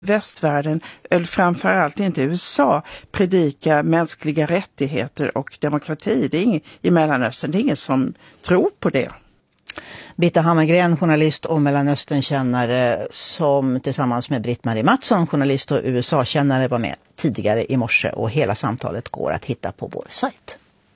västvärlden, eller framförallt inte USA, predikar mänskliga rättigheter och demokrati. Det är ingen, i Mellanöstern, det är ingen som tror på det. Birta Hammargren, journalist och Mellanöstern-kännare, som tillsammans med Britt-Marie Mattsson, journalist och USA-kännare, var med tidigare i morse, och hela samtalet går att hitta på vår sajt.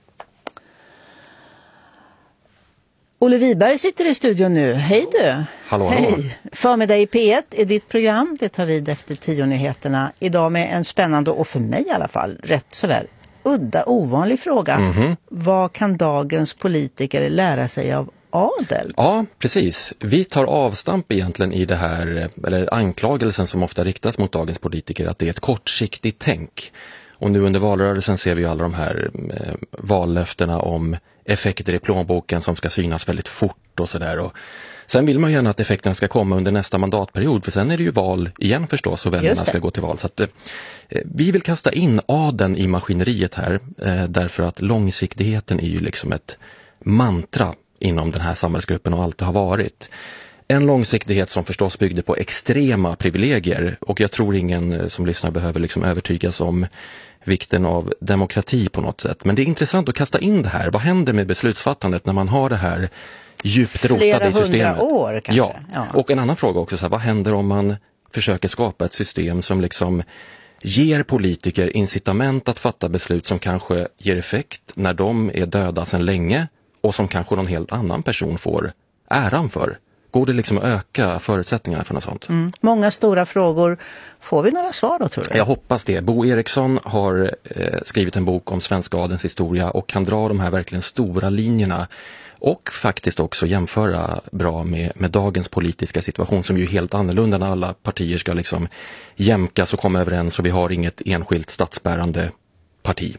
Olle Wiberg sitter i studion nu. Hej du! Hallå. Hej! Förmiddag i P1 är ditt program. Det tar vid efter 10-nyheterna. Idag med en spännande, och för mig i alla fall, rätt sådär udda, ovanlig fråga. Vad kan dagens politiker lära sig av adel? Ja, precis. Vi tar avstamp egentligen i det här, eller anklagelsen som ofta riktas mot dagens politiker, att det är ett kortsiktigt tänk. Och nu under valrörelsen ser vi alla de här vallöftena om effekter i plånboken som ska synas väldigt fort och sådär. Och sen vill man ju gärna att effekterna ska komma under nästa mandatperiod, för sen är det ju val igen förstås och väljarna ska gå till val. Så att, vi vill kasta in adeln i maskineriet här, därför att långsiktigheten är ju liksom ett mantra inom den här samhällsgruppen och alltid har varit. En långsiktighet som förstås byggde på extrema privilegier, och jag tror ingen som lyssnar behöver liksom övertygas om vikten av demokrati på något sätt. Men det är intressant att kasta in det här. Vad händer med beslutsfattandet när man har det här djupt rotade i systemet? Flera hundra år kanske. Ja, och en annan fråga också, så här, vad händer om man försöker skapa ett system som liksom ger politiker incitament att fatta beslut som kanske ger effekt när de är döda sedan länge, och som kanske någon helt annan person får äran för? Går det liksom att öka förutsättningarna för något sånt? Många stora frågor. Får vi några svar då, tror du? Jag hoppas det. Bo Eriksson har skrivit en bok om svenska adelns historia och kan dra de här verkligen stora linjerna och faktiskt också jämföra bra med dagens politiska situation, som ju är helt annorlunda när alla partier ska liksom jämkas och komma överens, och vi har inget enskilt statsbärande parti.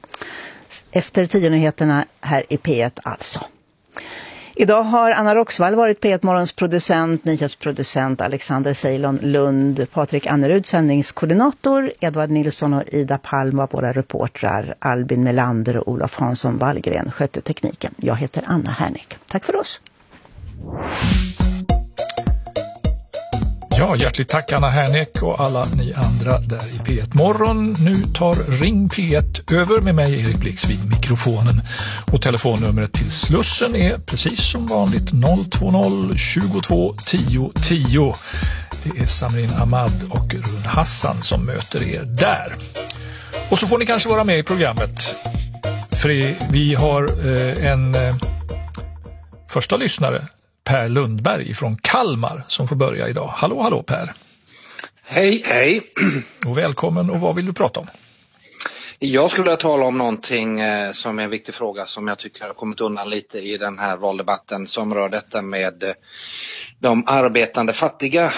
Efter 10-nyheterna här i P1 alltså. Idag har Anna Roxvall varit P1 Morgons producent, nyhetsproducent Alexander Ceylon Lund, Patrik Annerud sändningskoordinator, Edvard Nilsson och Ida Palm var våra reportrar, Albin Melander och Olof Hansson Wallgren skötte tekniken. Jag heter Anna Härnik. Tack för oss. Ja, hjärtligt tack Anna Härnek och alla ni andra där i P1 Morgon. Nu tar Ring P1 över med mig, Erik Blix, vid mikrofonen. Och telefonnumret till Slussen är precis som vanligt 020 22 10 10. Det är Samrin Ahmad och Run Hassan som möter er där. Och så får ni kanske vara med i programmet. För vi har en första lyssnare, Per Lundberg från Kalmar, som får börja idag. Hallå Per. Hej, hej. Och välkommen, och vad vill du prata om? Jag skulle vilja tala om någonting som är en viktig fråga som jag tycker har kommit undan lite i den här valdebatten, som rör detta med de arbetande fattiga.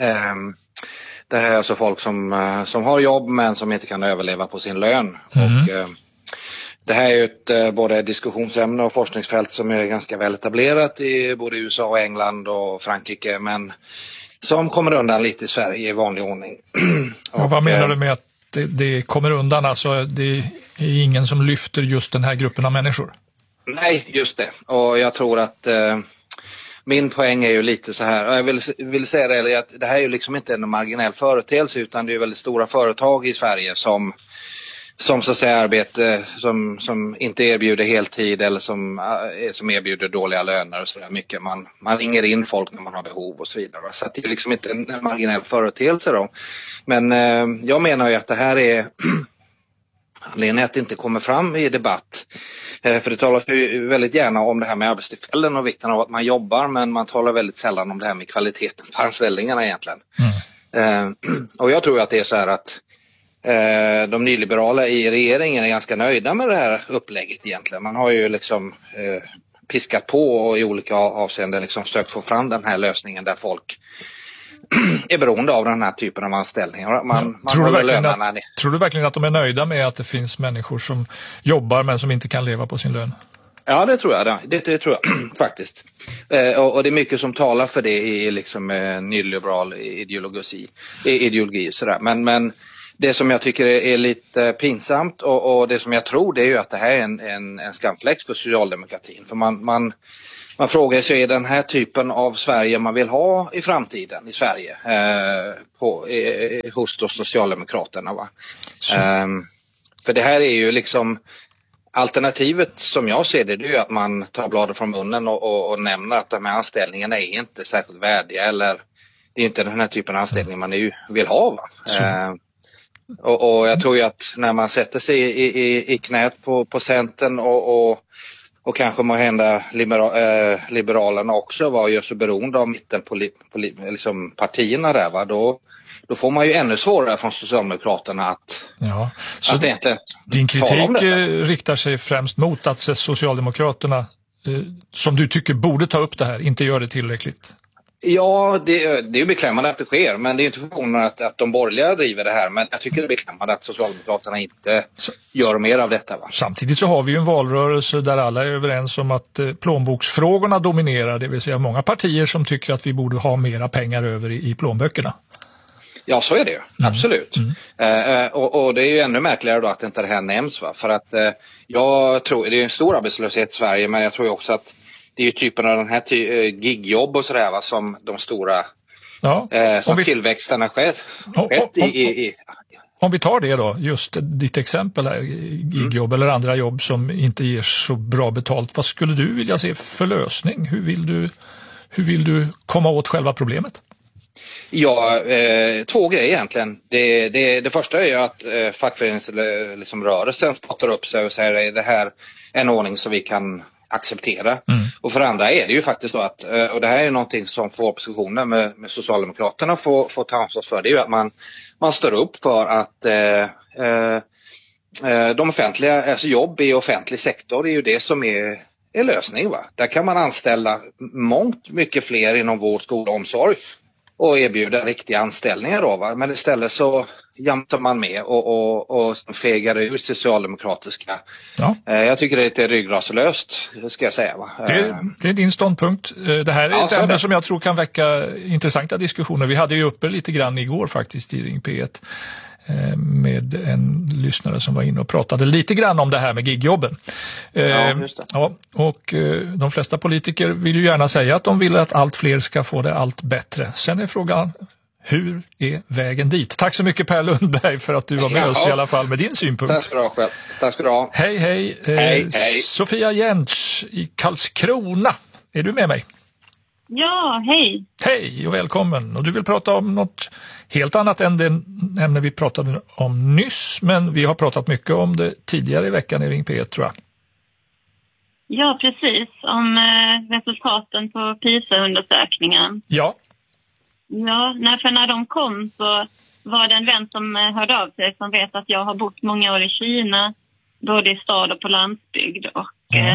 Det här är alltså folk som har jobb men som inte kan överleva på sin lön. Och det här är ju ett både diskussionsämne och forskningsfält som är ganska väl etablerat i både USA och England och Frankrike, men som kommer undan lite i Sverige i vanlig ordning. Och vad menar du med att det kommer undan? Alltså det är ingen som lyfter just den här gruppen av människor? Nej, just det. Och jag tror att min poäng är ju lite så här, och jag vill säga det, att det här är ju liksom inte en marginell företeelse, utan det är ju väldigt stora företag i Sverige som så att säga arbete som inte erbjuder heltid, eller som erbjuder dåliga löner och sådär mycket. Man ringer in folk när man har behov och så vidare. Så att det är liksom inte en marginell företeelse då. Men jag menar ju att det här är anledningen att det inte kommer fram i debatt. För det talas ju väldigt gärna om det här med arbetstillfällen och vikten av att man jobbar, men man talar väldigt sällan om det här med kvaliteten på anställningarna egentligen. Och jag tror att det är så här att de nyliberala i regeringen är ganska nöjda med det här upplägget egentligen. Man har ju liksom piskat på och i olika avseenden liksom försökt få fram den här lösningen där folk är beroende av den här typen av anställningar. Tror du verkligen att de är nöjda med att det finns människor som jobbar men som inte kan leva på sin lön? Ja, det tror jag. Det tror jag faktiskt. Och det är mycket som talar för det i liksom nyliberal ideologi sådär. Men det som jag tycker är lite pinsamt och det som jag tror, det är ju att det här är en skamfläck för socialdemokratin. För man frågar sig, är den här typen av Sverige man vill ha i framtiden i Sverige hos Socialdemokraterna, va? För det här är ju liksom alternativet som jag ser det är ju att man tar bladet från munnen och nämner att de här anställningarna är inte särskilt värdiga, eller det är inte den här typen av anställning man nu vill ha, va? Och jag tror ju att när man sätter sig i knät på Centern och kanske må hända Liberalerna också, var ju så beroende av liksom partierna där, va? Då får man ju ännu svårare från Socialdemokraterna att egentligen din kritik riktar sig främst mot att Socialdemokraterna, som du tycker borde ta upp det här, inte gör det tillräckligt. Ja, det är beklämmande att det sker, men det är inte förvånande att de borgerliga driver det här. Men jag tycker det är beklämmande att Socialdemokraterna inte gör mer av detta, va? Samtidigt så har vi ju en valrörelse där alla är överens om att plånboksfrågorna dominerar, det vill säga många partier som tycker att vi borde ha mera pengar över i plånböckerna. Ja, så är det ju. Absolut. Och det är ju ännu märkligare då att inte det här nämns, va? För att jag tror, det är en stor arbetslöshet i Sverige, men jag tror också att det är ju typen av den här gigjobb och sådär, va, som de stora tillväxterna skett i. Om vi tar det då, just ditt exempel här, gigjobb eller andra jobb som inte ger så bra betalt. Vad skulle du vilja se för lösning? Hur vill du komma åt själva problemet? Ja, två grejer egentligen. Det första är ju att fackföreningsrörelsen spottar upp sig och säger att det här är en ordning som vi kan acceptera. Och för andra är det ju faktiskt så att, och det här är någonting som får oppositionen med Socialdemokraterna får ta ansvar för, det är ju att man står upp för att de offentliga, alltså jobb i offentlig sektor är ju det som är lösning, va? Där kan man anställa mycket fler inom vård, skola och omsorg och erbjuda riktiga anställningar då, va? Men istället så jämtar man med och fegar ur socialdemokratiska. Ja. Jag tycker det är lite ryggraslöst, ska jag säga, va? Det är din ståndpunkt. Det här är ett ämne som jag tror kan väcka intressanta diskussioner. Vi hade ju uppe lite grann igår faktiskt i Ring P1 med en lyssnare som var inne och pratade lite grann om det här med gigjobben. Just det. Ja, och de flesta politiker vill ju gärna säga att de vill att allt fler ska få det allt bättre. Sen är frågan, hur är vägen dit? Tack så mycket Per Lundberg för att du var med oss i alla fall med din synpunkt. Tack ska du ha själv. Tack ska du ha. Hej. Hej. Sofia Jentsch i Karlskrona. Är du med mig? Ja, hej. Hej och välkommen. Och du vill prata om något helt annat än det ämne vi pratade om nyss, men vi har pratat mycket om det tidigare i veckan i Ring P1, tror jag. Ja, precis. Om resultaten på PISA-undersökningen. Ja. Ja, när de kom så var det en vän som hörde av sig som vet att jag har bott många år i Kina, både i stad och på landsbygd. Och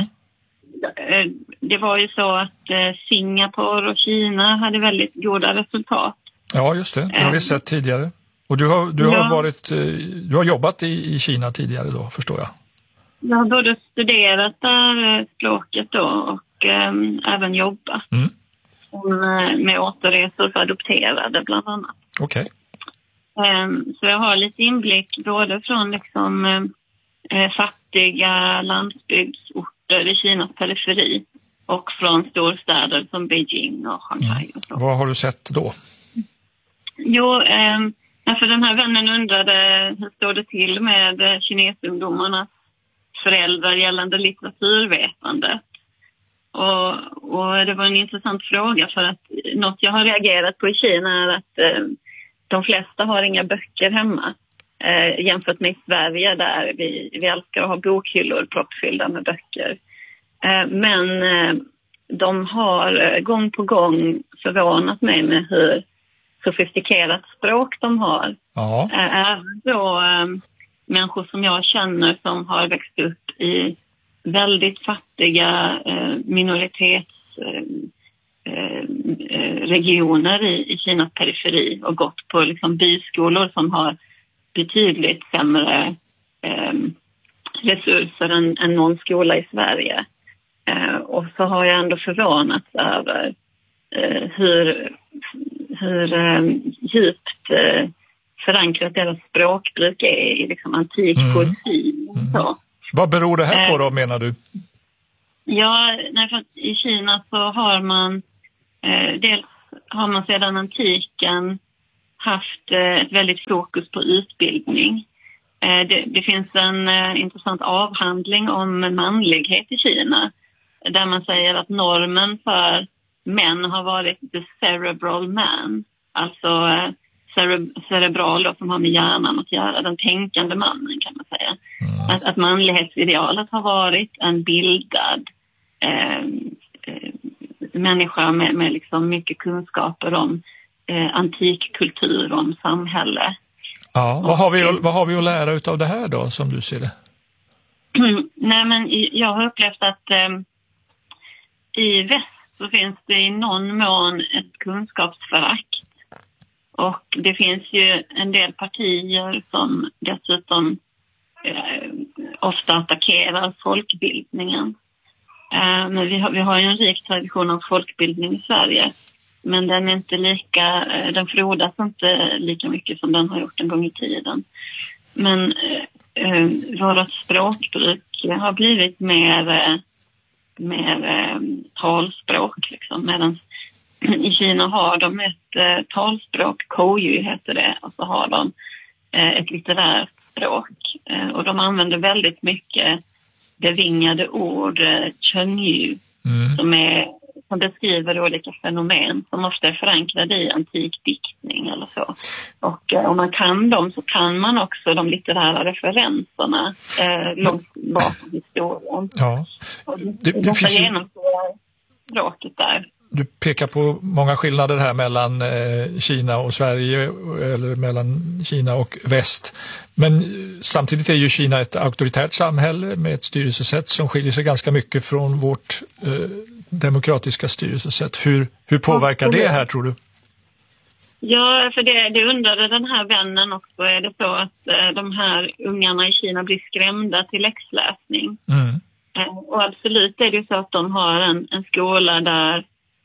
det var ju så att Singapore och Kina hade väldigt goda resultat. Ja, just det. Det har vi sett tidigare. Och du har jobbat i Kina tidigare då, förstår jag. Jag har både studerat där språket då och även jobbat. Med återresor för adopterade bland annat. Okej. Så jag har lite inblick både från liksom fattiga landsbygdsorter i Kinas periferi och från storstäder som Beijing och Shanghai och så. Vad har du sett då? Jo, för den här vännen undrade hur står det till med kinesungdomarnas föräldrar gällande litteraturvetande. Och det var en intressant fråga, för att något jag har reagerat på i Kina är att de flesta har inga böcker hemma. Jämfört med i Sverige där vi älskar att ha bokhyllor proppfyllda med böcker. Men de har gång på gång förvånat mig med hur sofistikerat språk de har. Ja. Även då människor som jag känner som har växt upp i väldigt fattiga minoritetsregioner i Kinas periferi och gått på liksom byskolor som har betydligt sämre resurser än någon skola i Sverige. Och så har jag ändå förvånats över hur djupt förankrat deras språkbruk är i liksom antik poesi. Vad beror det här på då, menar du? Ja, för att i Kina så har man dels har man sedan antiken haft ett väldigt fokus på utbildning. Det finns en intressant avhandling om manlighet i Kina där man säger att normen för män har varit the cerebral man, alltså cerebral då, som har med hjärnan att göra, den tänkande mannen kan man säga. Att manlighetsidealet har varit en bildad människa med liksom mycket kunskaper om antik kultur, om samhälle. Ja, vad har vi att lära utav det här då, som du ser det? Nej, men jag har upplevt att i väst så finns det i någon mån ett kunskapsförakt. Och det finns ju en del partier som dessutom ofta attackerar folkbildningen. Men vi har ju en rik tradition av folkbildning i Sverige. Men den är inte den frodas inte lika mycket som den har gjort en gång i tiden. Men vårt språkbruk har blivit mer talspråk liksom. Medan i Kina har de ett talspråk, Kouyu heter det, och så har de ett litterärt språk. Och de använder väldigt mycket bevingade ord, Chengyu, som beskriver olika fenomen som ofta är förankrade i antik diktning eller så. Och om man kan dem så kan man också de litterära referenserna långt bak i historien. Ja. Det finns genomföra språket där. Du pekar på många skillnader här mellan Kina och Sverige eller mellan Kina och väst. Men samtidigt är ju Kina ett auktoritärt samhälle med ett styrelsesätt som skiljer sig ganska mycket från vårt demokratiska styrelsesätt. Hur påverkar det här, tror du? Ja, för det undrade den här vännen också. Är det så att de här ungarna i Kina blir skrämda till läxläsning? Och absolut är det så att de har en skola där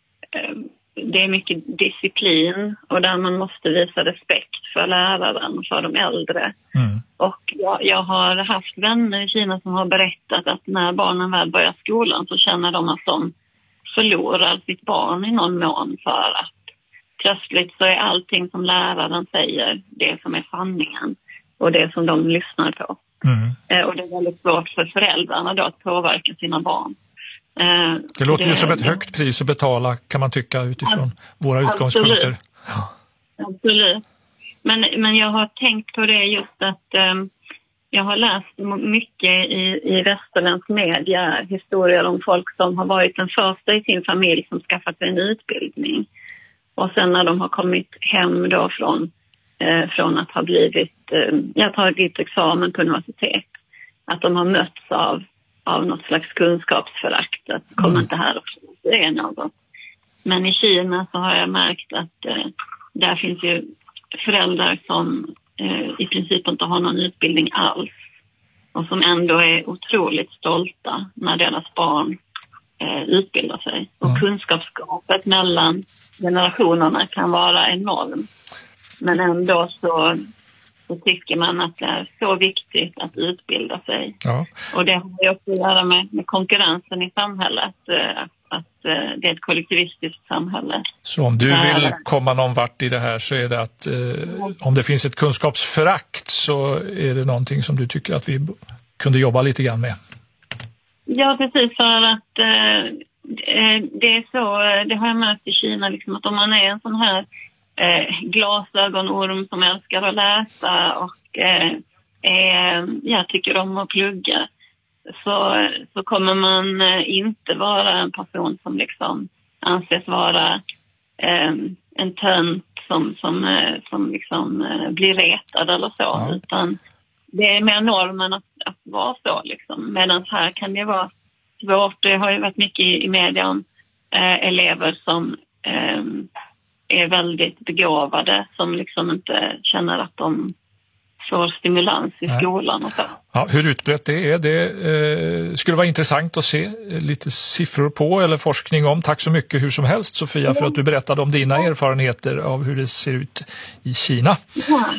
det är mycket disciplin och där man måste visa respekt för läraren och för de äldre. Och jag har haft vänner i Kina som har berättat att när barnen väl börjar skolan så känner de att de förlorar sitt barn i någon mån, för att plötsligt så är allting som läraren säger det som är sanningen och det som de lyssnar på. Och det är väldigt svårt för föräldrarna då att påverka sina barn. Det låter ju som ett högt pris att betala, kan man tycka, utifrån våra utgångspunkter. Absolut. Men jag har tänkt på det just att jag har läst mycket i västerländsk media historier om folk som har varit den första i sin familj som skaffat sig en utbildning. Och sen när de har kommit hem då från att ha tagit examen på universitet, att de har mötts av något slags kunskapsförakt, att kommer inte här också, det är något. Men i Kina så har jag märkt att där finns ju föräldrar som i princip inte har någon utbildning alls och som ändå är otroligt stolta när deras barn utbildar sig. Och kunskapsgapet mellan generationerna kan vara enorm. Men ändå så tycker man att det är så viktigt att utbilda sig. Ja. Och det har ju också att göra med konkurrensen i samhället. Att det är ett kollektivistiskt samhälle. Så om du vill komma någon vart i det här så är det att om det finns ett kunskapsförakt så är det någonting som du tycker att vi kunde jobba lite grann med? Ja, precis, för att det är så, det har jag märkt i Kina liksom, att om man är en sån här glasögonorm som älskar att läsa och jag tycker om att plugga, så kommer man inte vara en person som liksom anses vara en tönt som liksom blir retad eller så, utan det är mer normen att vara så liksom. Medan här kan det vara svårt. Det har ju varit mycket i media om elever som är väldigt begåvade, som liksom inte känner att de får stimulans i skolan och så. Ja, hur utbrett det är, det skulle vara intressant att se lite siffror på eller forskning om. Tack så mycket hur som helst, Sofia, för att du berättade om dina erfarenheter av hur det ser ut i Kina.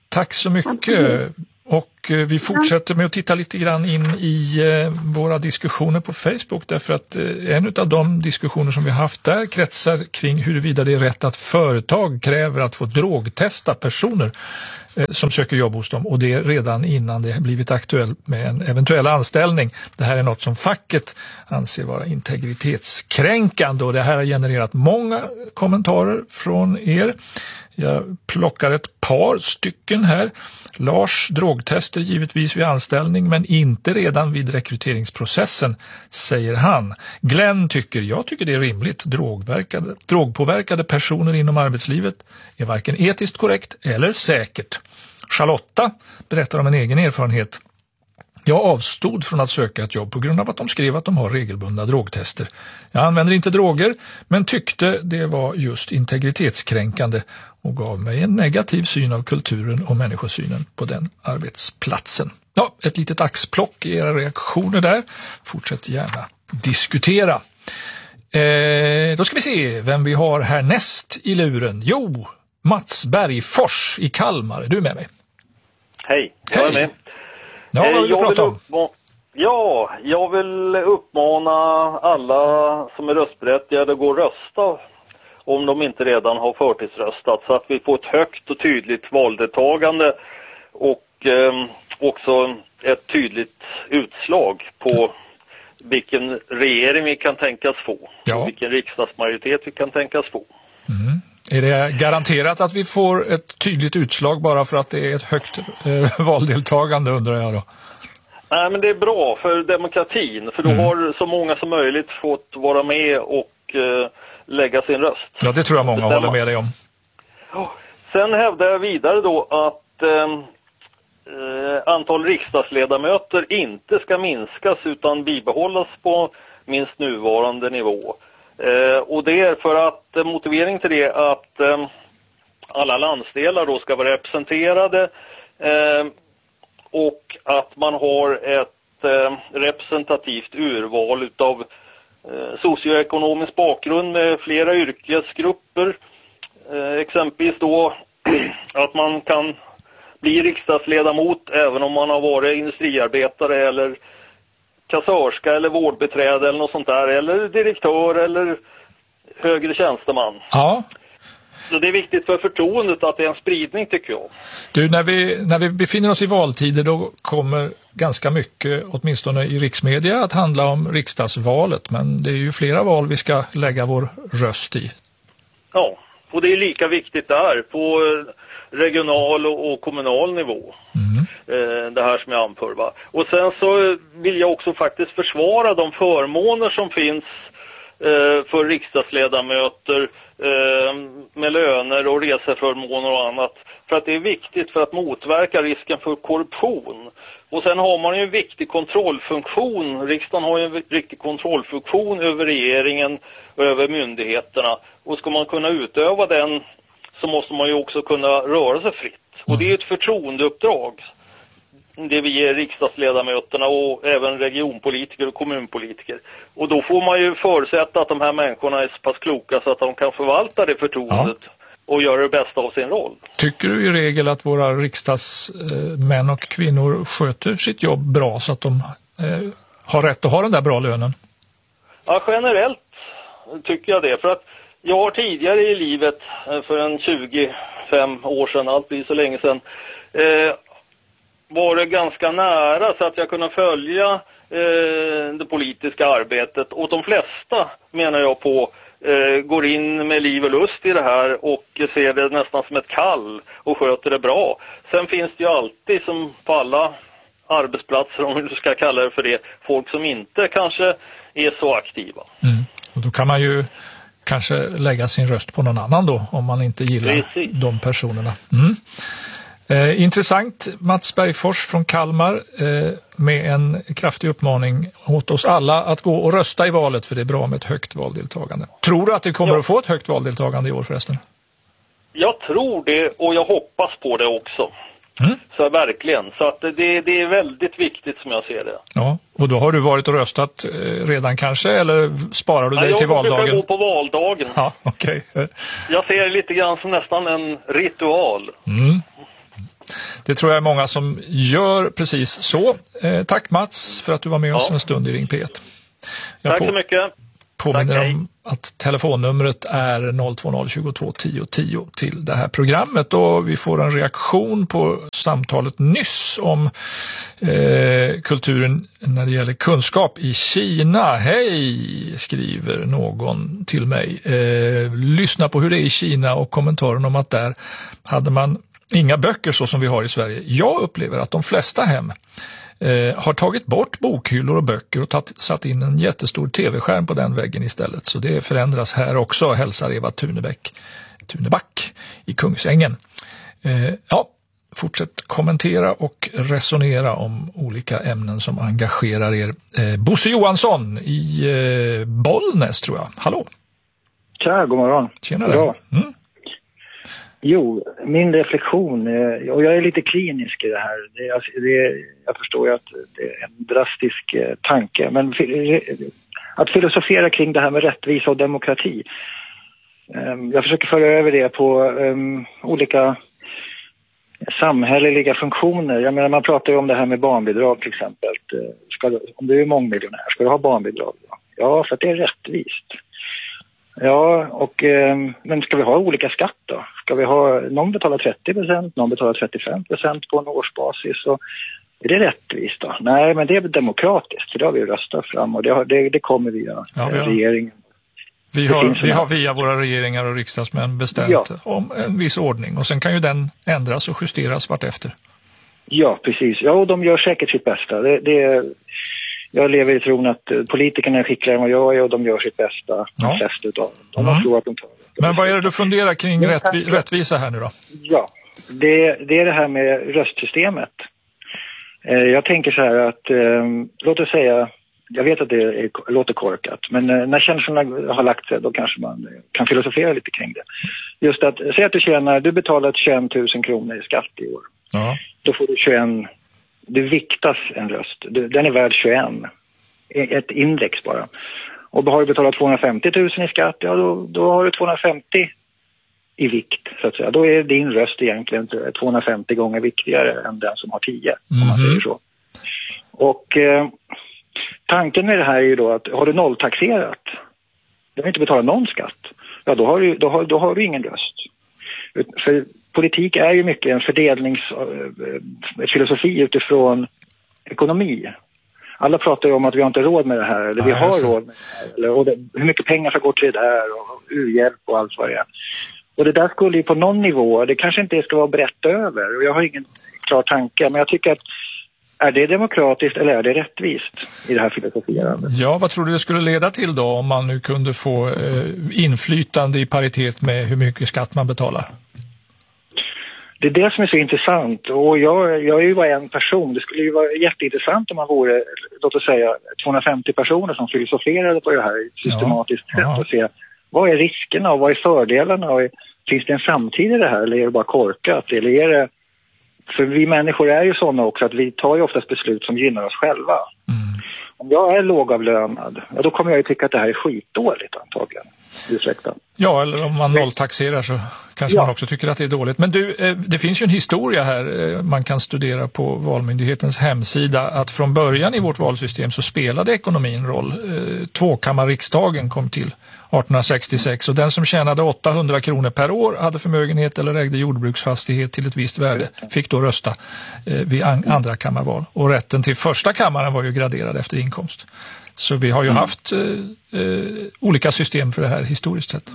Tack så mycket. Och vi fortsätter med att titta lite grann in i våra diskussioner på Facebook, därför att en av de diskussioner som vi har haft där kretsar kring huruvida det är rätt att företag kräver att få drogtesta personer som söker jobb hos dem, och det är redan innan det har blivit aktuellt med en eventuell anställning. Det här är något som facket anser vara integritetskränkande, och det här har genererat många kommentarer från er. Jag plockar ett par stycken här. Lars, drogtester givetvis vid anställning men inte redan vid rekryteringsprocessen, säger han. Glenn jag tycker det är rimligt. Drogpåverkade personer inom arbetslivet är varken etiskt korrekt eller säkert. Charlotta berättar om en egen erfarenhet. Jag avstod från att söka ett jobb på grund av att de skrev att de har regelbundna drogtester. Jag använder inte droger men tyckte det var just integritetskränkande och gav mig en negativ syn av kulturen och människosynen på den arbetsplatsen. Ja, ett litet axplock i era reaktioner där. Fortsätt gärna diskutera. Då ska vi se vem vi har härnäst i luren. Jo, Mats Bergfors i Kalmar. Är du med mig? Hej, jag är med. Ja, vad vill du prata om? Jag vill uppmana alla som är röstberättigade att gå och rösta om de inte redan har förtidsröstat, så att vi får ett högt och tydligt valdeltagande och också ett tydligt utslag på vilken regering vi kan tänkas få och vilken riksdagsmajoritet vi kan tänkas få. Mm. Är det garanterat att vi får ett tydligt utslag bara för att det är ett högt valdeltagande, undrar jag då? Nej, men det är bra för demokratin, för då har så många som möjligt fått vara med och lägga sin röst. Ja, det tror jag många håller med dig om. Sen hävdar jag vidare då att antal riksdagsledamöter inte ska minskas utan bibehållas på minst nuvarande nivå. Och det är för att motivering till det att alla landsdelar då ska vara representerade och att man har ett representativt urval utav socioekonomisk bakgrund med flera yrkesgrupper. Exempelvis då att man kan bli riksdagsledamot även om man har varit industriarbetare eller kassörska eller vårdbiträde eller något sånt där, eller direktör eller högre tjänsteman. Ja. Så det är viktigt för förtroendet att det är en spridning, tycker jag. Du, när vi befinner oss i valtider, då kommer ganska mycket, åtminstone i riksmedia, att handla om riksdagsvalet, men det är ju flera val vi ska lägga vår röst i. Ja, och det är lika viktigt där på regional och kommunal nivå. Det här som jag anför, va. Och sen så vill jag också faktiskt försvara de förmåner som finns för riksdagsledamöter med löner och reseförmåner och annat. För att det är viktigt för att motverka risken för korruption. Och sen har man ju en viktig kontrollfunktion. Riksdagen har ju en riktig kontrollfunktion över regeringen och över myndigheterna. Och ska man kunna utöva den så måste man ju också kunna röra sig fritt. Och det är ett förtroendeuppdrag, det vi ger riksdagsledamöterna och även regionpolitiker och kommunpolitiker. Och då får man ju förutsätta att de här människorna är så pass kloka så att de kan förvalta det förtroendet och göra det bästa av sin roll. Tycker du i regel att våra riksdagsmän och kvinnor sköter sitt jobb bra så att de har rätt att ha den där bra lönen? Ja, generellt tycker jag det. För att jag har tidigare i livet, för en 25 år sedan, allt blir så länge sedan, var det ganska nära så att jag kunde följa det politiska arbetet. Och de flesta, menar jag på, går in med liv och lust i det här och ser det nästan som ett kall och sköter det bra. Sen finns det ju alltid, som på alla arbetsplatser, om du ska kalla det för det, folk som inte kanske är så aktiva. Och då kan man ju kanske lägga sin röst på någon annan då, om man inte gillar de personerna. Intressant. Mats Bergfors från Kalmar med en kraftig uppmaning åt oss alla att gå och rösta i valet, för det är bra med ett högt valdeltagande. Tror du att det kommer att få ett högt valdeltagande i år förresten? Jag tror det, och jag hoppas på det också. Så verkligen. Så att det är väldigt viktigt som jag ser det. Ja, och då har du varit och röstat redan kanske, eller sparar du dig till valdagen? Jag brukar gå på valdagen. Ja, okej. Jag ser det lite grann som nästan en ritual. Det tror jag är många som gör precis så. Tack Mats för att du var med oss en stund i Ring P1. Tack så mycket. Påminner om att telefonnumret är 020 22 10 10 till det här programmet, och vi får en reaktion på samtalet nyss om kulturen när det gäller kunskap i Kina. Hej, skriver någon till mig. Lyssna på hur det är i Kina och kommentaren om att där hade man inga böcker så som vi har i Sverige. Jag upplever att de flesta hem har tagit bort bokhyllor och böcker och satt in en jättestor tv-skärm på den väggen istället. Så det förändras här också, hälsar Eva Tuneback i Kungsängen. Fortsätt kommentera och resonera om olika ämnen som engagerar er. Bosse Johansson i Bollnäs tror jag. Hallå! Tja, god morgon. Tjena där. Jo, min reflektion, och jag är lite klinisk i det här. Jag förstår ju att det är en drastisk tanke, men att filosofera kring det här med rättvisa och demokrati. Jag försöker föra över det på olika samhälleliga funktioner. Jag menar, man pratar ju om det här med barnbidrag till exempel. Om du är mångmiljonär, ska du ha barnbidrag? Ja, för att det är rättvist. Ja, men ska vi ha olika skatt då? Ska vi ha, någon betalar 30%, någon betalar 35% på en årsbasis, och är det rättvist då? Nej, men det är demokratiskt, för det har vi röstat fram, och det kommer via regeringen. Vi har via våra regeringar och riksdagsmän bestämt om en viss ordning, och sen kan ju den ändras och justeras vartefter. Ja, precis. Ja, och de gör säkert sitt bästa. Jag lever i tron att politikerna är skickligare än vad jag är, och de gör sitt bästa. De flesta utav dem. De tror att de tar det. Men vad är det du funderar kring rättvisa här nu då? Ja, det är det här med röstsystemet. Jag tänker så här att, låt oss säga, jag vet att det låter korkat, men när känslorna har lagt sig, då kanske man kan filosofera lite kring det. Just att, säg att du betalar 21 000 kronor i skatt i år. Ja. Då får du 21. Det viktas en röst. Den är värd 21. Ett index bara. Och då har du betalat 250 000 i skatt, ja då har du 250 i vikt så att säga. Då är din röst egentligen 250 gånger viktigare än den som har 10, om man säger så. Och tanken med det här är ju då att har du nolltaxerat, du har inte betalat någon skatt, ja då har du ingen röst. För politik är ju mycket en fördelningsfilosofi utifrån ekonomi. Alla pratar ju om att vi har inte råd med det här, eller vi har råd med det här, eller hur mycket pengar ska gå till det där, och u-hjälp och allt vad det är. Och det där skulle ju på någon nivå, det kanske inte ska vara brett över, och jag har ingen klar tanke, men jag tycker att är det demokratiskt eller är det rättvist i det här filosofierandet? Ja, vad tror du det skulle leda till då om man nu kunde få inflytande i paritet med hur mycket skatt man betalar? Det är det som är så intressant, och jag är ju bara en person. Det skulle ju vara jätteintressant om man vore, låt oss säga, 250 personer som filosoferade på det här systematiskt sätt och se vad är riskerna och vad är fördelarna, och finns det en framtid i det här, eller är det bara korkat, eller är det... För vi människor är ju sådana också att vi tar ju oftast beslut som gynnar oss själva. Om jag är lågavlönad, då kommer jag ju tycka att det här är skitdåligt antagligen. Ursäkta. Ja, eller om man nolltaxerar så kanske man också tycker att det är dåligt. Men du, det finns ju en historia här man kan studera på Valmyndighetens hemsida, att från början i vårt valsystem så spelade ekonomin roll. Tvåkammarriksdagen kom till 1866, och den som tjänade 800 kronor per år, hade förmögenhet eller ägde jordbruksfastighet till ett visst värde, fick då rösta vid andra kammarval. Och rätten till första kammaren var ju graderad efter inkomst. Så vi har ju haft olika system för det här historiskt sett.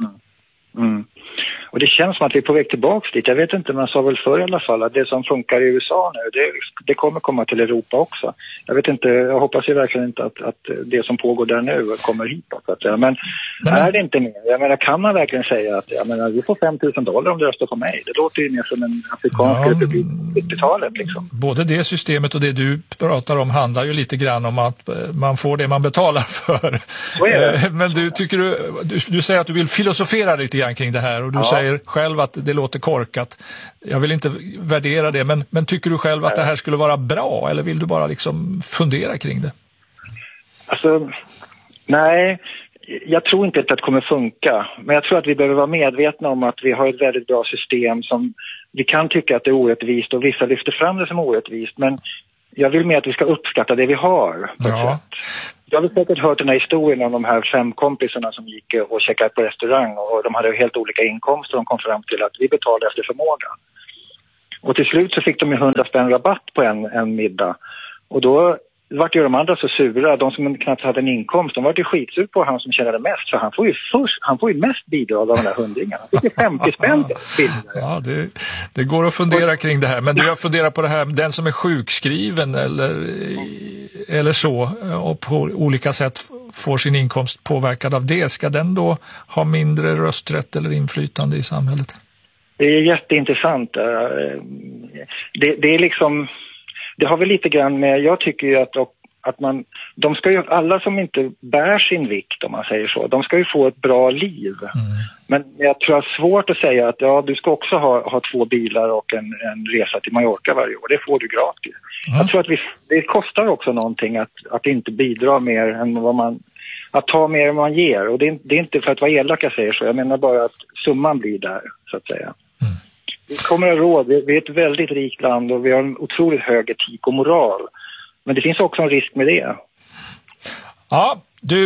Och det känns som att vi är på väg tillbaka dit. Jag vet inte, man sa väl förr i alla fall att det som funkar i USA nu, det kommer komma till Europa också. Jag vet inte, jag hoppas ju verkligen inte att det som pågår där nu kommer hit. Men är det inte mer? Jag menar, kan man verkligen säga att vi får $5,000 om du röstar på mig? Det låter ju mer som en afrikansk republik på 70-talet liksom. Både det systemet och det du pratar om handlar ju lite grann om att man får det man betalar för. Men du säger att du vill filosofera lite grann kring det här, och du säger själv att det låter korkat. Jag vill inte värdera det, men tycker du själv att det här skulle vara bra, eller vill du bara liksom fundera kring det? Alltså, nej, jag tror inte att det kommer funka, men jag tror att vi behöver vara medvetna om att vi har ett väldigt bra system som vi kan tycka att det är orättvist och vissa lyfter fram det som orättvist, men jag vill mer att vi ska uppskatta det vi har. Ja. Jag har säkert hört den här historien om de här 5 kompisarna som gick och checkade på restaurang och de hade helt olika inkomster och de kom fram till att vi betalade efter förmåga. Och till slut så fick de 100 spänn rabatt på en middag. Och då vart ju de andra så sura, de som knappt hade en inkomst, de var ju skitsur på han som tjänade mest, för han får ju mest bidrag av de där 100-ringarna. Det fick 50 spänn. Ja, det går att fundera kring det här, men du har funderat på det här, den som är sjukskriven eller så, och på olika sätt får sin inkomst påverkad av det, ska den då ha mindre rösträtt eller inflytande i samhället? Det är jätteintressant. Det är liksom, det har väl lite grann med, jag tycker ju att de ska ju, alla som inte bär sin vikt, om man säger så, de ska ju få ett bra liv. Men jag tror det är svårt att säga att du ska också ha 2 bilar och en resa till Mallorca varje år. Det får du gratis. Jag tror att det kostar också någonting att inte bidra mer än att ta mer än man ger. Och det är inte för att vara elak jag säger så, jag menar bara att summan blir där, så att säga. Vi kommer att råd, vi är ett väldigt rikt land och vi har en otroligt hög etik och moral. Men det finns också en risk med det. Ja,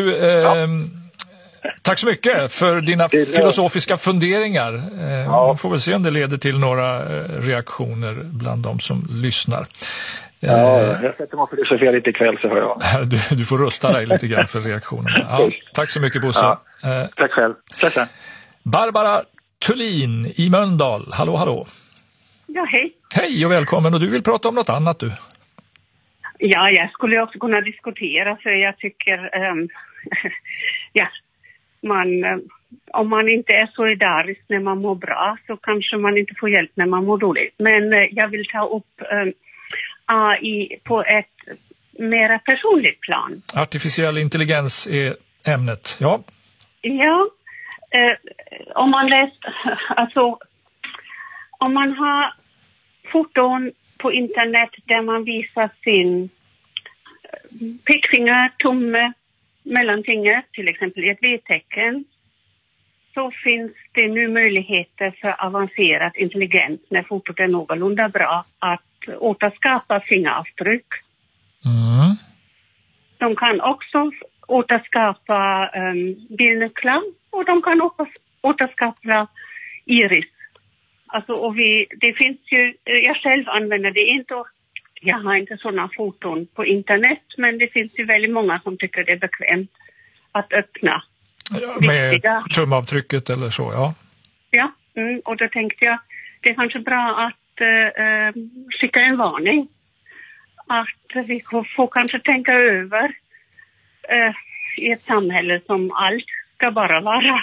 tack så mycket för dina filosofiska funderingar. Man får väl se om det leder till några reaktioner bland de som lyssnar. Ja, jag sätter mig för det Sofia lite ikväll så hör jag. Du får rösta dig lite grann för reaktionerna. Ja, tack så mycket Bosse. Ja, tack själv. Tack. Barbara Tullin i Mölndal. Hallå. Ja, hej. Hej och välkommen. Och du vill prata om något annat du? Ja, jag skulle också kunna diskutera, för jag tycker om man inte är solidarisk när man mår bra så kanske man inte får hjälp när man mår dåligt. Men jag vill ta upp AI på ett mer personligt plan. Artificiell intelligens är ämnet, ja. Ja, om man har foton på internet där man visar sin pekfinger, tumme, mellanfinger, till exempel i ett V-tecken, så finns det nu möjligheter för avancerad intelligens när fotot är någorlunda bra att återskapa fingeravtryck. De kan också återskapa bildnycklar och de kan återskapa iris. Alltså, och det finns ju, jag själv använder det inte, jag har inte sådana foton på internet, men det finns ju väldigt många som tycker det är bekvämt att öppna. Med tumavtrycket eller så, ja. Ja, och då tänkte jag, det är kanske bra att skicka en varning. Att vi får kanske tänka över i ett samhälle som allt ska bara vara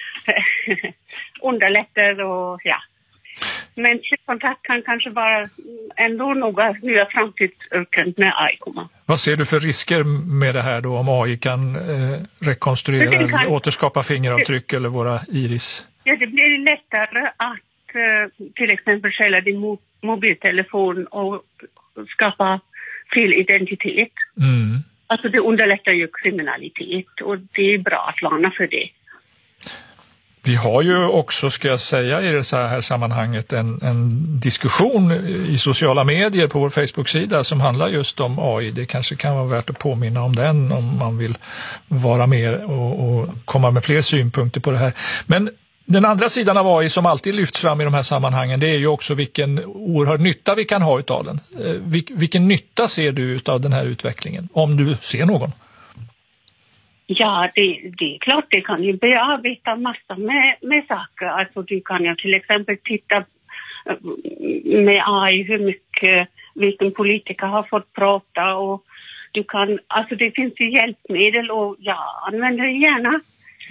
underlättar och ja. Men kontakt kan kanske vara ändå några nya framtidsyrken när AI kommer. Vad ser du för risker med det här då, om AI kan rekonstruera eller återskapa fingeravtryck eller våra iris? Ja, det blir lättare att till exempel stjäla din mobiltelefon och skapa fel identitet. Alltså det underlättar ju kriminalitet och det är bra att varna för det. Vi har ju också, ska jag säga, i det här sammanhanget en diskussion i sociala medier på vår Facebook-sida som handlar just om AI. Det kanske kan vara värt att påminna om den om man vill vara med och komma med fler synpunkter på det här. Men den andra sidan av AI som alltid lyfts fram i de här sammanhangen, det är ju också vilken oerhörd nytta vi kan ha utav den. Vilken nytta ser du utav den här utvecklingen, om du ser någon? Ja, det är klart, det kan ju bearbeta massor med saker. Alltså du kan ju till exempel titta med AI hur mycket vilken politiker har fått prata, och du kan, alltså det finns ju hjälpmedel och jag använder gärna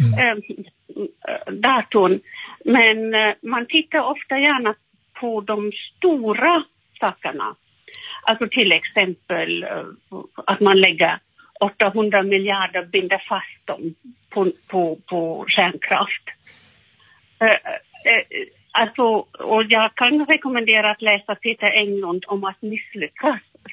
datorn. Men man tittar ofta gärna på de stora sakerna. Alltså till exempel att man lägger 800 miljarder binder fast dem på kärnkraft. Alltså, och jag kan rekommendera att läsa Peter Englund om att misslyckas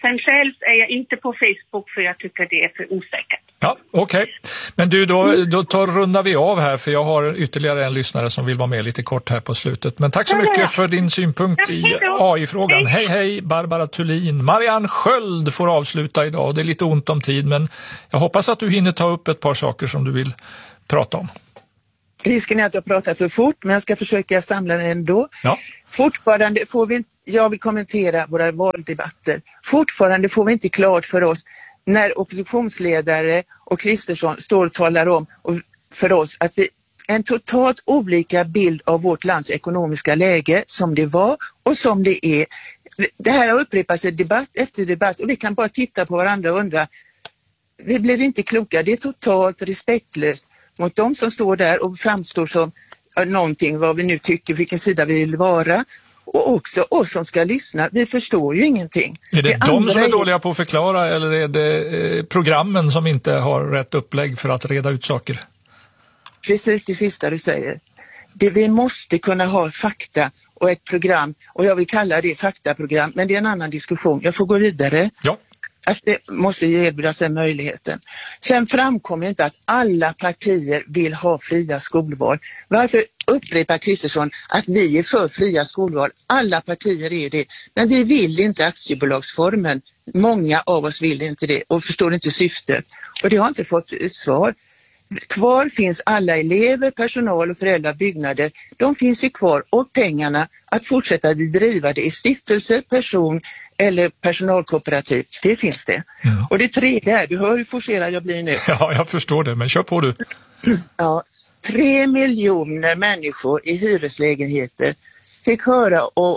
Sen själv är jag inte på Facebook för jag tycker det är för osäkert. Ja, okej. Men du, då rundar vi av här för jag har ytterligare en lyssnare som vill vara med lite kort här på slutet. Men tack så mycket för din synpunkt i AI-frågan. Hej, Barbara Thulin. Marianne Sköld får avsluta idag. Det är lite ont om tid, men jag hoppas att du hinner ta upp ett par saker som du vill prata om. Risken är att jag pratar för fort, men jag ska försöka samla det ändå. Ja. Fortfarande får vi inte, jag vill kommentera våra valdebatter. Fortfarande får vi inte klart för oss när oppositionsledare och Kristersson står och talar om för oss att vi en totalt olika bild av vårt lands ekonomiska läge som det var och som det är. Det här har upprepats i debatt efter debatt och vi kan bara titta på varandra och undra. Vi blir inte kloka, det är totalt respektlöst mot de som står där och framstår som någonting, vad vi nu tycker, vilken sida vi vill vara. Och också oss som ska lyssna, vi förstår ju ingenting. Är det de som är dåliga på att förklara eller är det programmen som inte har rätt upplägg för att reda ut saker? Precis det sista du säger. Vi måste kunna ha fakta och ett program, och jag vill kalla det faktaprogram, men det är en annan diskussion. Jag får gå vidare. Ja. Alltså det måste erbjudas den möjligheten. Sen framkommer inte att alla partier vill ha fria skolval. Varför upprepar Kristersson att vi är för fria skolval? Alla partier är det. Men vi vill inte aktiebolagsformen. Många av oss vill inte det och förstår inte syftet. Och det har inte fått ett svar. Kvar finns alla elever, personal och föräldrar, byggnader. De finns ju kvar och pengarna att fortsätta driva det i stiftelser, person eller personalkooperativ. Det finns det. Mm. Och det tredje är, du hör hur forcerad jag blir nu. Ja, jag förstår det, men kör på du. Ja, 3 miljoner människor i hyreslägenheter fick höra och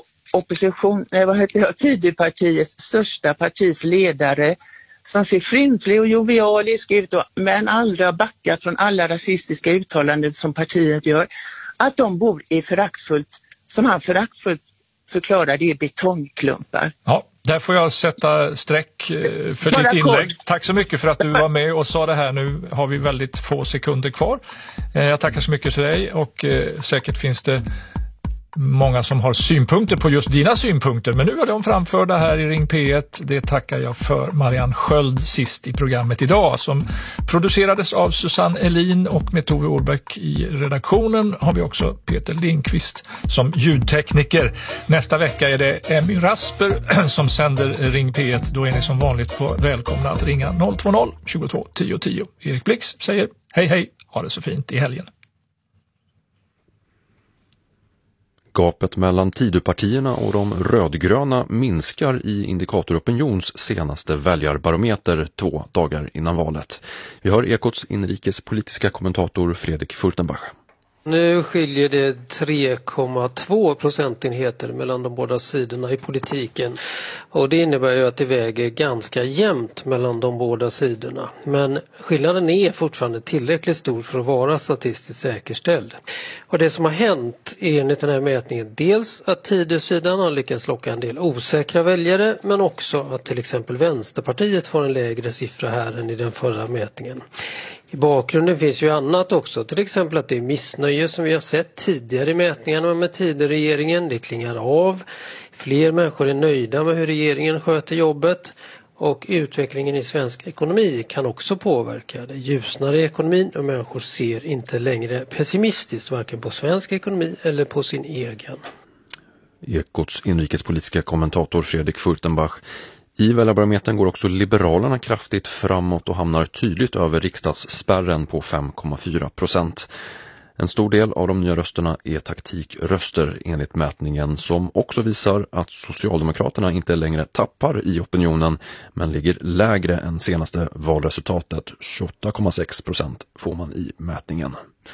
Tidöpartiets största partis ledare som ser fryntlig och jovialisk ut men aldrig har backat från alla rasistiska uttalanden som partiet gör, att de bor i föraktfullt, som han föraktfullt förklarar, det är betongklumpar. Ja, där får jag sätta streck för ditt inlägg. Tack så mycket för att du var med och sa det här. Nu har vi väldigt få sekunder kvar. Jag tackar så mycket till dig och säkert finns det många som har synpunkter på just dina synpunkter, men nu är de framförda här i Ring P1. Det tackar jag för. Marianne Sköld sist i programmet idag, som producerades av Susanne Elin, och med Tove Årbäck i redaktionen har vi också Peter Lindqvist som ljudtekniker. Nästa vecka är det Emmy Rasper som sänder Ring P1. Då är ni som vanligt välkomna att ringa 020 22 10 10. Erik Blix säger hej, ha det så fint i helgen. Gapet mellan Tidöpartierna och de rödgröna minskar i Indikator Opinions senaste väljarbarometer 2 dagar innan valet. Vi hör Ekots inrikespolitiska kommentator Fredrik Furtenbach. Nu skiljer det 3,2 procentenheter mellan de båda sidorna i politiken. Och det innebär ju att det väger ganska jämnt mellan de båda sidorna. Men skillnaden är fortfarande tillräckligt stor för att vara statistiskt säkerställd. Och det som har hänt är enligt den här mätningen dels att Tidösidan har lyckats locka en del osäkra väljare, men också att till exempel Vänsterpartiet får en lägre siffra här än i den förra mätningen. I bakgrunden finns ju annat också, till exempel att det är missnöje som vi har sett tidigare i mätningarna med Tidöregeringen. Det klingar av, fler människor är nöjda med hur regeringen sköter jobbet, och utvecklingen i svensk ekonomi kan också påverka. Det ljusnar i ekonomin och människor ser inte längre pessimistiskt varken på svensk ekonomi eller på sin egen. Ekots inrikespolitiska kommentator Fredrik Furtenbach. I väljarbarometern går också Liberalerna kraftigt framåt och hamnar tydligt över riksdagsspärren på 5,4%. En stor del av de nya rösterna är taktikröster enligt mätningen, som också visar att Socialdemokraterna inte längre tappar i opinionen men ligger lägre än senaste valresultatet. 28,6% får man i mätningen.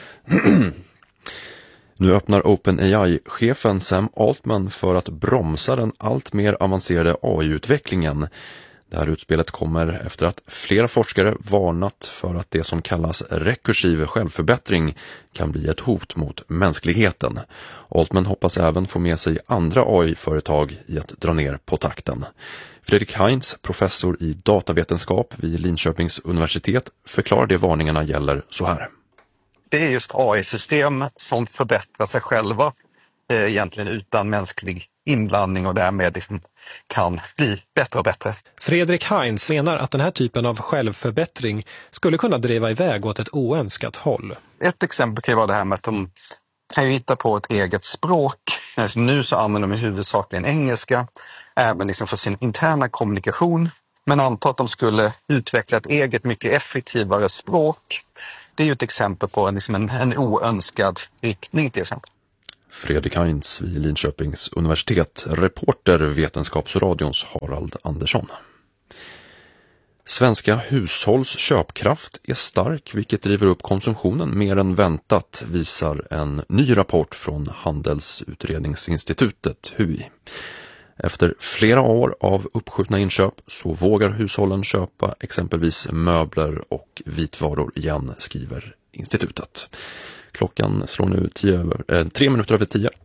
Nu öppnar OpenAI-chefen Sam Altman för att bromsa den allt mer avancerade AI-utvecklingen. Det här utspelet kommer efter att flera forskare varnat för att det som kallas rekursiv självförbättring kan bli ett hot mot mänskligheten. Altman hoppas även få med sig andra AI-företag i att dra ner på takten. Fredrik Heinz, professor i datavetenskap vid Linköpings universitet, förklarar det varningarna gäller så här. Det är just AI-system som förbättrar sig själva egentligen utan mänsklig inblandning och därmed liksom kan bli bättre och bättre. Fredrik Heinz menar att den här typen av självförbättring skulle kunna driva iväg åt ett oönskat håll. Ett exempel kan vara det här med att de kan ju hitta på ett eget språk. Alltså nu så använder de huvudsakligen engelska, även liksom för sin interna kommunikation. Men anta att de skulle utveckla ett eget mycket effektivare språk. Det är ju ett exempel på en oönskad riktning till exempel. Fredrik Heinz vid Linköpings universitet, reporter Vetenskapsradions Harald Andersson. Svenska hushålls köpkraft är stark, vilket driver upp konsumtionen mer än väntat, visar en ny rapport från Handelsutredningsinstitutet, HUI. Efter flera år av uppskjutna inköp så vågar hushållen köpa exempelvis möbler och vitvaror igen, skriver institutet. Klockan slår nu 3 minuter över 10.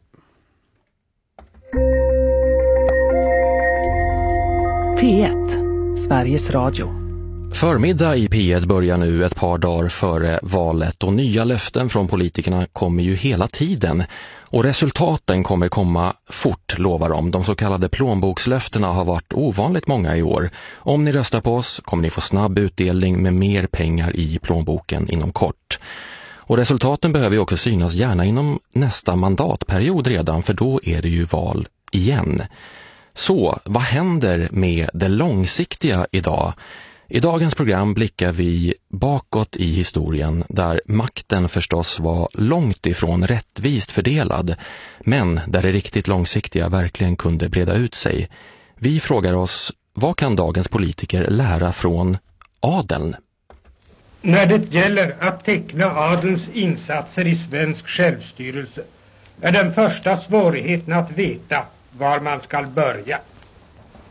P1, Sveriges Radio. Förmiddag i P1 börjar nu ett par dagar före valet och nya löften från politikerna kommer ju hela tiden. Och resultaten kommer komma fort, lovar de. De så kallade plånbokslöftena har varit ovanligt många i år. Om ni röstar på oss kommer ni få snabb utdelning med mer pengar i plånboken inom kort. Och resultaten behöver ju också synas gärna inom nästa mandatperiod redan, för då är det ju val igen. Så, vad händer med det långsiktiga idag? I dagens program blickar vi bakåt i historien där makten förstås var långt ifrån rättvist fördelad, men där det riktigt långsiktiga verkligen kunde breda ut sig. Vi frågar oss, vad kan dagens politiker lära från adeln? När det gäller att teckna adelns insatser i svensk självstyrelse är den första svårigheten att veta var man ska börja.